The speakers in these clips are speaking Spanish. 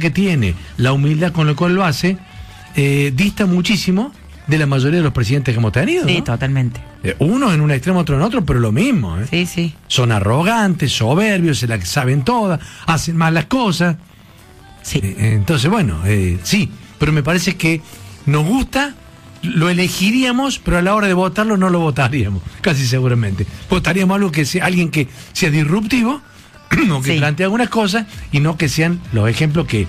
que tiene, la humildad con la cual lo hace, dista muchísimo de la mayoría de los presidentes que hemos tenido, Sí, ¿no? totalmente. Uno en un extremo, otro en otro, pero lo mismo, ¿eh? Sí, sí. Son arrogantes, soberbios, se la saben todas, hacen mal las cosas. Sí. Entonces, bueno, sí, pero me parece que nos gusta, lo elegiríamos, pero a la hora de votarlo no lo votaríamos, casi seguramente. Votaríamos algo que sea, alguien que sea disruptivo, o que Sí. plantee algunas cosas, y no que sean los ejemplos que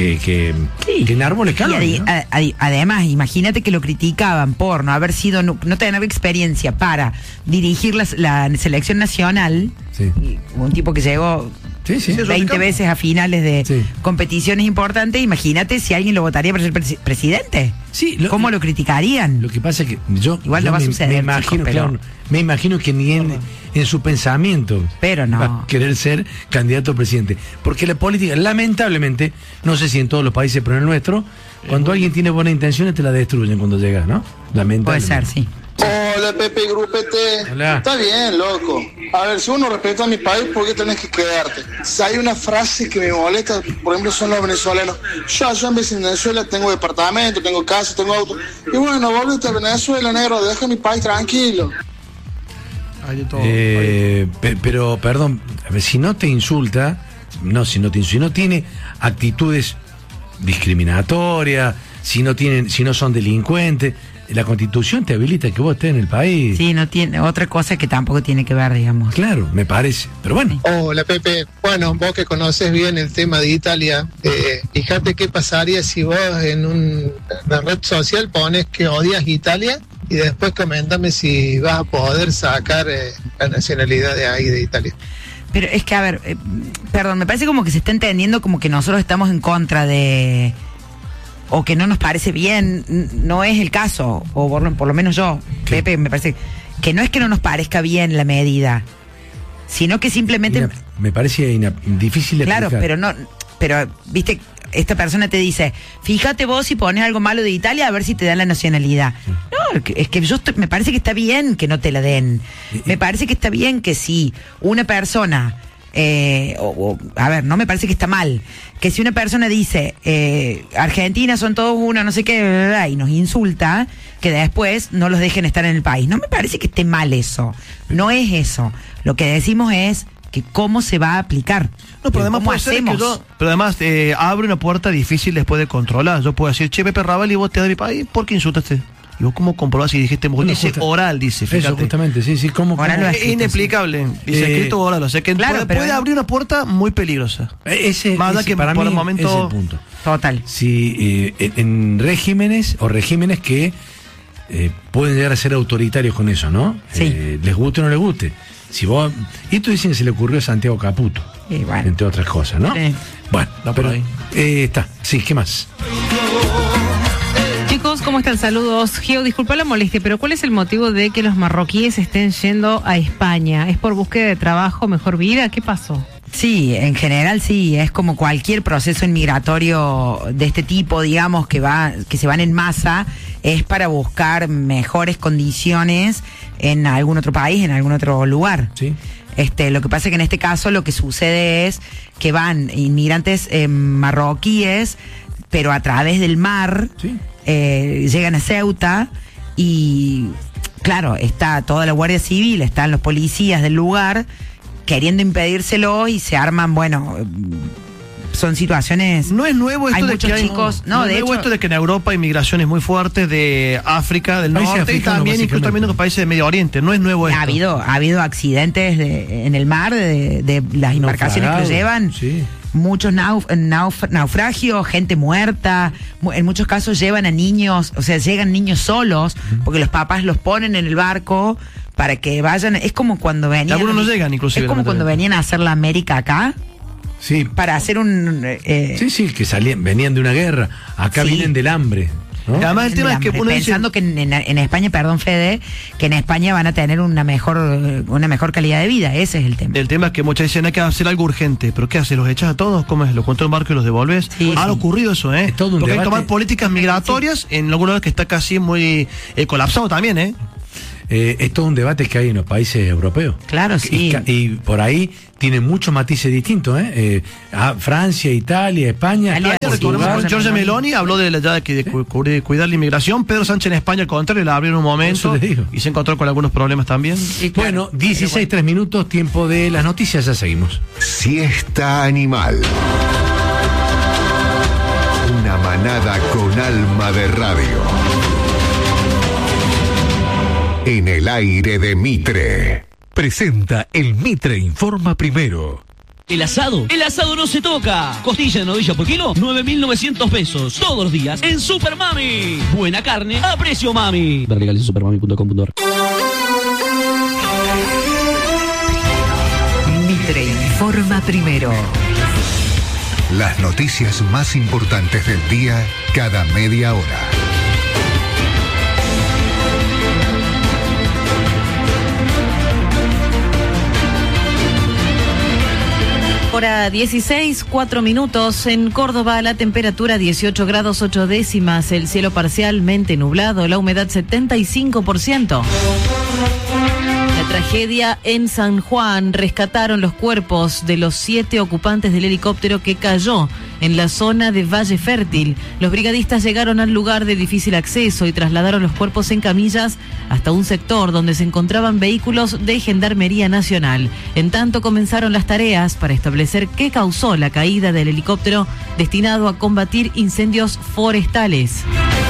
enarboles Caloni, Y ¿no? además, imagínate que lo criticaban por no haber sido, no tener experiencia para dirigir la selección nacional. Sí. Y un tipo que llegó Sí, sí. 20 veces a finales de Sí. competiciones importantes. Imagínate si alguien lo votaría para ser presidente. Sí, ¿Cómo lo criticarían? Lo que pasa es que yo, Igual no va a suceder, me imagino, chicos, pero- claro, me imagino que ni en su pensamiento Pero no. va a querer ser candidato a presidente. Porque la política, lamentablemente, no sé si en todos los países, pero en el nuestro, cuando alguien tiene buenas intenciones te la destruyen cuando llegas, ¿no? Puede Lamentablemente. ser, sí. Hola Pepe Grupete. Hola. Está bien, loco. A ver, si uno respeta a mi país, ¿por qué tenés que quedarte? Si hay una frase que me molesta, por ejemplo, son los venezolanos. Yo en vez de Venezuela tengo departamento, tengo casa, tengo auto. Y bueno, volvete a Venezuela, negro, deja mi país tranquilo. Hay de todo. Pero, perdón, a ver, si no te insulta, si no tiene actitudes discriminatorias, si no son delincuentes, la Constitución te habilita que vos estés en el país. Sí, no tiene otra cosa que tampoco tiene que ver, digamos. Claro, me parece. Pero bueno. Hola Pepe, bueno, vos que conoces bien el tema de Italia, fíjate qué pasaría si vos en una red social pones que odias Italia y después coméntame si vas a poder sacar la nacionalidad de ahí, de Italia. Pero es que, a ver, perdón, me parece como que se está entendiendo como que nosotros estamos en contra de... o que no nos parece bien. No es el caso, o por lo menos yo, Sí. Pepe, me parece que no es que no nos parezca bien la medida, sino que simplemente... Me parece difícil de Claro, explicar. pero viste, esta persona te dice, fíjate vos si pones algo malo de Italia a ver si te dan la nacionalidad. No, es que me parece que está bien que no te la den. Me parece que está bien que si una persona, a ver, no me parece que está mal, que si una persona dice, Argentina son todos uno, no sé qué, y nos insulta, que después no los dejen estar en el país. No me parece que esté mal eso. No es eso. Lo que decimos es que cómo se va a aplicar. No, pero además ¿Cómo puede ser hacemos? pero además abre una puerta difícil después de controlar. Yo puedo decir, che, Pepe Raval, y vos te das mi país, ¿por qué insultaste? Y vos cómo comprobás si dijiste mujer. No, Dice oral, dice, fíjate. Eso, justamente, sí, ¿cómo? Oral lo Es inexplicable. Dice escrito oral, o sea que Claro, pero puede abrir una puerta muy peligrosa. Más allá que para por mí el momento- es el punto. Total. Si en regímenes que pueden llegar a ser autoritarios con eso, ¿no? Sí. Les guste o no les guste. Si vos, y esto dicen que se le ocurrió a Santiago Caputo, Y bueno. entre otras cosas, ¿no? Sí. Bueno, No, pero por ahí. está. Sí, ¿qué más? Chicos, ¿cómo están? Saludos. Geo, disculpa la molestia, pero ¿cuál es el motivo de que los marroquíes estén yendo a España? ¿Es por búsqueda de trabajo, mejor vida? ¿Qué pasó? Sí, en general sí, es como cualquier proceso inmigratorio de este tipo, digamos, que se van en masa, es para buscar mejores condiciones en algún otro país, en algún otro lugar. Sí. Lo que pasa es que en este caso lo que sucede es que van inmigrantes marroquíes, pero a través del mar, Sí. llegan a Ceuta y, claro, está toda la Guardia Civil, están los policías del lugar queriendo impedírselo y se arman, bueno, son situaciones... No es nuevo esto Hay de muchos que chicos... No, de es nuevo hecho, esto de que en Europa hay migraciones muy fuertes de África, del Países norte y africanos, también incluso también de los países de Medio Oriente. No es nuevo esto. ha habido accidentes en el mar de las embarcaciones que lo Naufragados, llevan. sí. Muchos naufragios, gente muerta. En muchos casos llevan a niños, o sea, llegan niños solos, porque los papás los ponen en el barco para que vayan. Es como cuando venían. Algunos no llegan, inclusive, Es como cuando venían a hacer la América acá, Sí. para hacer un. Sí, que venían de una guerra. Acá Sí. vienen del hambre, ¿no? Y además el tema es que uno dice, pensando que en España, perdón Fede, que en España van a tener una mejor calidad de vida. Ese es el tema. el tema es que muchas dicen hay que hacer algo urgente, pero ¿qué haces? ¿Los echas a todos? ¿Cómo es? ¿Los cuentas en barco y los devolves? Sí, Ha sí. ocurrido eso, ¿eh? Es todo un Porque hay que debate. tomar políticas migratorias en algunos lugares que está casi muy colapsado también, ¿eh? es todo un debate que hay en los países europeos. Claro, sí. Y por ahí tiene muchos matices distintos, Francia, Italia, España. Recordemos que Giorgia Meloni habló de cuidar la inmigración. Pedro Sánchez en España, al contrario, la abrió en un momento y se encontró con algunos problemas también. Sí, claro. Bueno, 16:03 minutos, tiempo de las noticias, ya seguimos. Siesta animal. Una manada con alma de radio. En el aire de Mitre. Presenta el Mitre Informa Primero. El asado no se toca. Costilla de novilla por kilo, 9.900 pesos. Todos los días en Super Mami. Buena carne a precio mami. Ver legales en supermami.com.ar. Mitre Informa Primero. Las noticias más importantes del día cada media hora. Hora 16, 4 minutos. En Córdoba la temperatura 18 grados 8 décimas, el cielo parcialmente nublado, la humedad 75%. La tragedia en San Juan, rescataron los cuerpos de los 7 ocupantes del helicóptero que cayó en la zona de Valle Fértil. Los brigadistas llegaron al lugar de difícil acceso y trasladaron los cuerpos en camillas hasta un sector donde se encontraban vehículos de Gendarmería Nacional. En tanto comenzaron las tareas para establecer qué causó la caída del helicóptero destinado a combatir incendios forestales.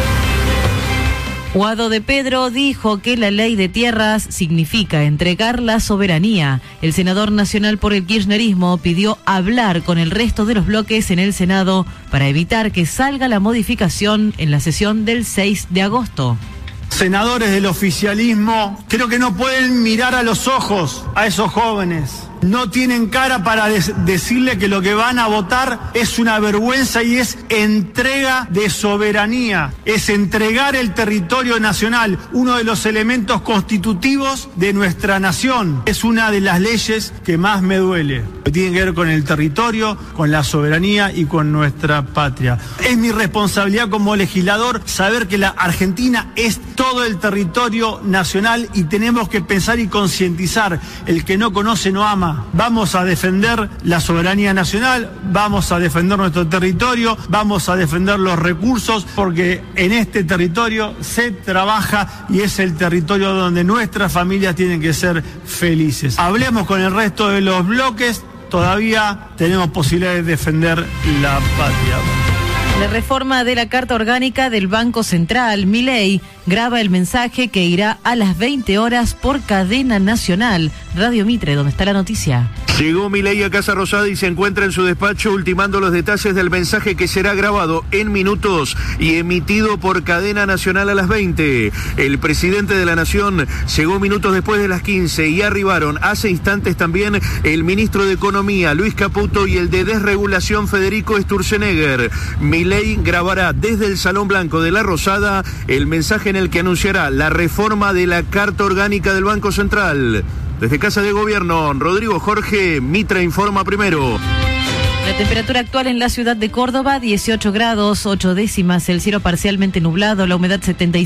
Guado de Pedro dijo que la ley de tierras significa entregar la soberanía. El senador nacional por el kirchnerismo pidió hablar con el resto de los bloques en el Senado para evitar que salga la modificación en la sesión del 6 de agosto. Senadores del oficialismo, creo que no pueden mirar a los ojos a esos jóvenes. No tienen cara para decirle que lo que van a votar es una vergüenza y es entrega de soberanía, es entregar el territorio nacional, uno de los elementos constitutivos de nuestra nación. Es una de las leyes que más me duele. Tiene que ver con el territorio, con la soberanía y con nuestra patria. Es mi responsabilidad como legislador saber que la Argentina es todo el territorio nacional y tenemos que pensar y concientizar. El que no conoce no ama. Vamos a defender la soberanía nacional, vamos a defender nuestro territorio, vamos a defender los recursos, porque en este territorio se trabaja y es el territorio donde nuestras familias tienen que ser felices. Hablemos con el resto de los bloques, todavía tenemos posibilidad de defender la patria. La reforma de la Carta Orgánica del Banco Central, Milei, graba el mensaje que irá a las 20 horas por cadena nacional. Radio Mitre, donde está la noticia. Llegó Milei a Casa Rosada y se encuentra en su despacho ultimando los detalles del mensaje que será grabado en minutos y emitido por cadena nacional a las 20. El presidente de la Nación llegó minutos después de las 15 y arribaron hace instantes también el ministro de Economía, Luis Caputo, y el de Desregulación, Federico Sturzenegger. Milei grabará desde el Salón Blanco de la Rosada el mensaje en el que anunciará la reforma de la Carta Orgánica del Banco Central. Desde Casa de Gobierno, Rodrigo Jorge, Mitre Informa Primero. La temperatura actual en la ciudad de Córdoba, 18 grados 8 décimas, el cielo parcialmente nublado, la humedad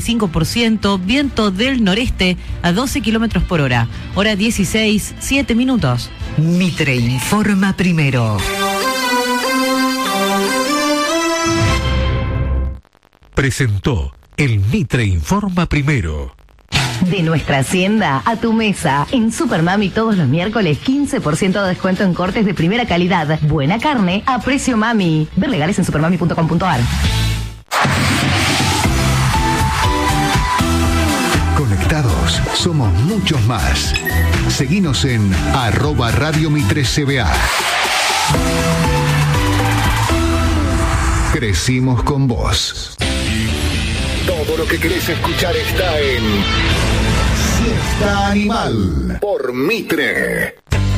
75%, viento del noreste a 12 kilómetros por hora. Hora 16, 7 minutos. Mitre Informa Primero. Presentó el Mitre Informa Primero. De nuestra hacienda a tu mesa. En Supermami todos los miércoles 15% de descuento en cortes de primera calidad. Buena carne a precio mami. Ver legales en supermami.com.ar. Conectados somos muchos más. Seguinos en @Radio Mitre CBA. Crecimos con vos. Todo lo que querés escuchar está en Siesta Animal por Mitre.